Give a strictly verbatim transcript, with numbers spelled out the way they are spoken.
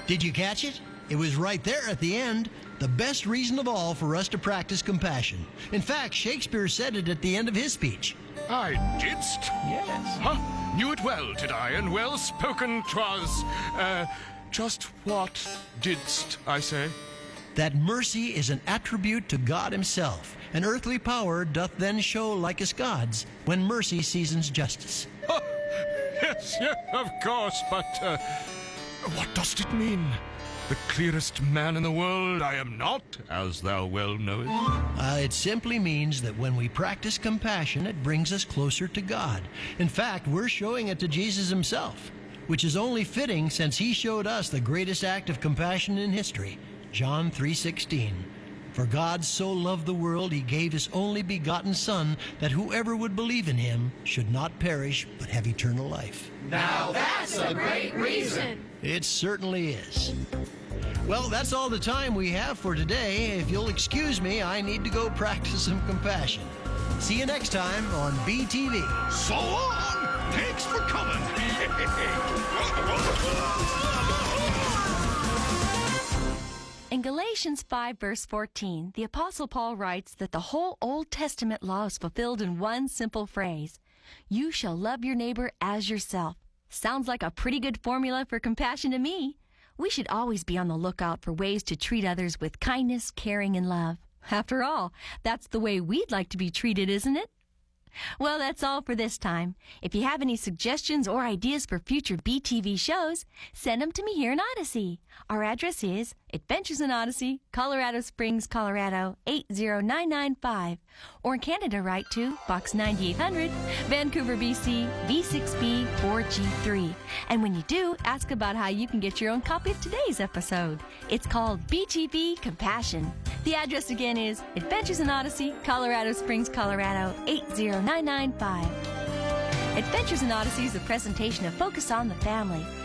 Did you catch it? It was right there at the end. The best reason of all for us to practice compassion. In fact, Shakespeare said it at the end of his speech. I didst? Yes. Huh? Knew it well, did I, and well spoken 'twas. Uh, just what didst, I say? That mercy is an attribute to God himself. An earthly power doth then show like as God's, when mercy seasons justice. Oh, yes, yes, of course, but uh, what does it mean? The clearest man in the world I am not, as thou well knowest. Uh, it simply means that when we practice compassion, it brings us closer to God. In fact, we're showing it to Jesus himself, which is only fitting since he showed us the greatest act of compassion in history, John three sixteen. For God so loved the world, he gave his only begotten Son, that whoever would believe in him should not perish, but have eternal life. Now that's a great reason. It certainly is. Well, that's all the time we have for today. If you'll excuse me, I need to go practice some compassion. See you next time on B T V. So long! Thanks for coming! In Galatians five, verse fourteen, the Apostle Paul writes that the whole Old Testament law is fulfilled in one simple phrase. You shall love your neighbor as yourself. Sounds like a pretty good formula for compassion to me. We should always be on the lookout for ways to treat others with kindness, caring, and love. After all, that's the way we'd like to be treated, isn't it? Well, that's all for this time. If you have any suggestions or ideas for future B T V shows, send them to me here in Odyssey. Our address is Adventures in Odyssey, Colorado Springs, Colorado, eight zero nine nine five. Or in Canada, write to Box ninety-eight hundred, Vancouver, B C, V six B four G three. And when you do, ask about how you can get your own copy of today's episode. It's called B T V Compassion. The address again is Adventures in Odyssey, Colorado Springs, Colorado, eight zero nine nine five. Adventures in Odyssey is a presentation of Focus on the Family.